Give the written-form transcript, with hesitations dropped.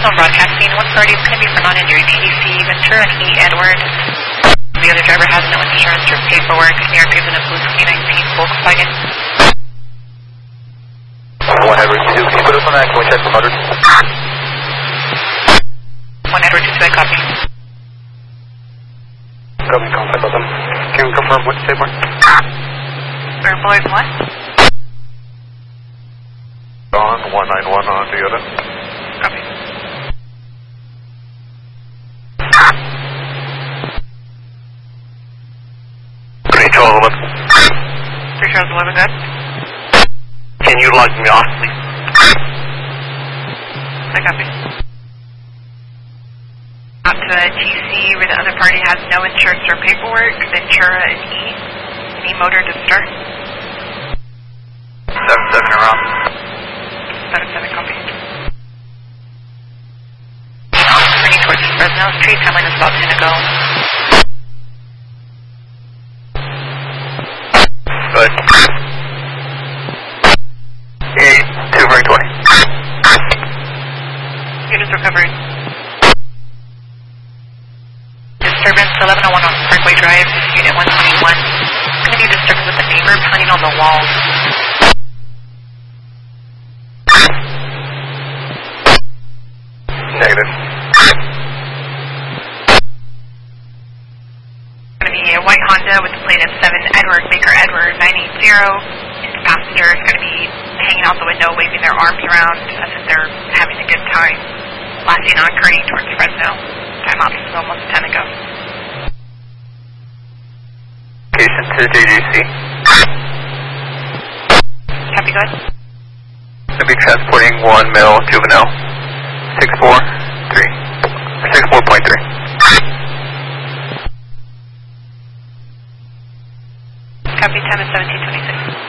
Fresno broadcasting. 130 is going to be for non-injury PDC, Ventura and E. Edward. The other driver has no insurance or paperwork. They are driven a blue 2019 Volkswagen. 1 Edward 2, can you put us on that? Can we check the motors? 1 Edward 2, I copy. Copy, contact with them. Can we confirm what you say, Mark? Airboys 1? On 191 on the other. Copy. Charles 11. 3 Charles 11, good. Can you log me off, please? I copy. Out to TC where the other party has no insurance or paperwork. Ventura and E. Any motor to start? 7-7 around. 7-7, copy. Turning towards Fresno Street, timeline is about 10 to go. Good. 2 Mark 20. Units recovered. Disturbance 1101 on Parkway Drive, Unit 121. Going to be disturbance with the neighbor pounding on the walls. Negative. Going to be a white Honda with the plate of 7 Edward Baker Edward 980. Its passenger is going to be hanging out the window, waving their arms around as if they're having a good time. Lasting on Kearney towards Fresno. Time out is almost 10 ago. Location to JJC. Copy, good. I'll be transporting 1 male juvenile. 643. 64.3. Copy, time is 17:26.